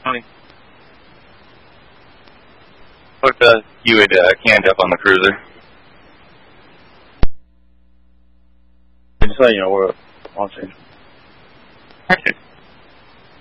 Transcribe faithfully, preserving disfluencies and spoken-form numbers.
Tony. Put uh, you had uh, canned up on the cruiser. Just let you know we're launching. Okay.